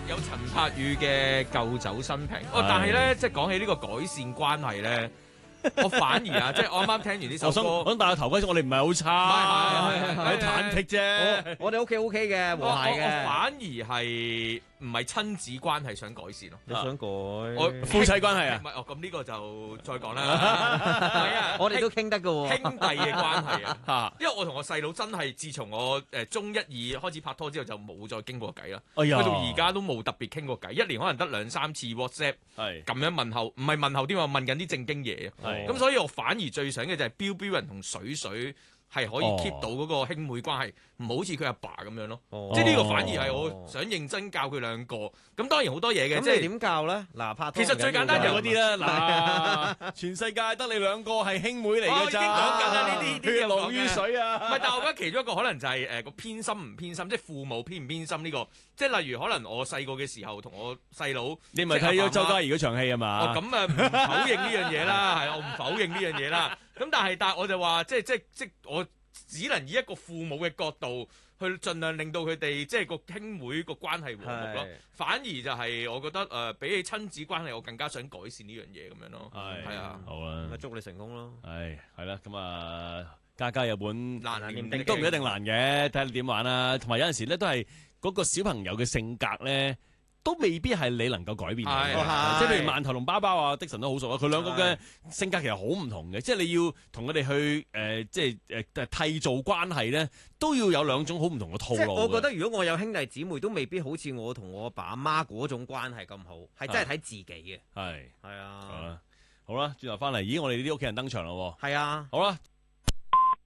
有陳柏宇嘅舊酒新瓶。但係咧，即係講起呢個改善關係咧，我反而啊，即係我啱啱聽完呢首歌， 我想戴個頭盔，我哋唔係好差，係忐忑啫。 我哋屋企 OK 嘅，和諧嘅。 我反而係唔係親子關係想改善咯？ 你想改？ 我夫妻關係啊？ 唔係咁呢個就再講啦。係啊， 我哋都傾得㗎喎， 兄弟嘅關係啊。因為我同我細佬真係自從我中一二開始拍拖之後就冇再傾過偈啦。去到而家都冇特別傾過偈，一年可能得2-3次 WhatsApp 咁樣問候，唔係問候添啊，問緊啲正經嘢。咁所以我反而最想嘅就係標人同水係可以 keep 到嗰個兄妹關係，唔好似佢阿爸咁樣咯。即係呢個反而係我想認真教佢兩個。咁當然好多嘢嘅，即係點教咧？嗱，拍拖其實最簡單就嗰啲啦。嗱，全世界得你兩個係兄妹嚟嘅咋。 已經講緊啦，呢啲血濃於水啊。 唔係，但係我覺得其中一個可能就係個偏心唔偏心，即係父母偏唔偏心呢個。即係例如可能我細個嘅時候同我細佬， 你咪睇咗周嘉怡嗰場戲啊嘛？ 咁啊唔否認呢樣嘢啦，係我唔否認呢樣嘢啦。咁但係我就話即我只能以一個父母嘅角度去盡量令到佢哋即係個兄妹個關係和睦咯。反而就係我覺得比起親子關係，我更加想改善呢樣嘢咁樣咯。係啊， 好啊， 祝你成功咯。 係啦，咁啊，家有本難念都唔一定難嘅，睇下你點玩啦。同埋有陣時咧，都係嗰個小朋友嘅性格咧，都未必係你能夠改變嘅。即係譬如饅頭同包包啊，的神都好熟啊。佢兩個嘅性格其實好唔同嘅，即係你要同佢哋去締造關係咧，都要有兩種好唔同嘅套路。 即係我覺得，如果我有兄弟姊妹，都未必好似我同我阿爸阿媽嗰種關係咁好，係真係睇自己嘅。 係啊， 好啦，轉頭翻嚟，咦，我哋啲屋企人登場咯喎。 係啊， 好啦。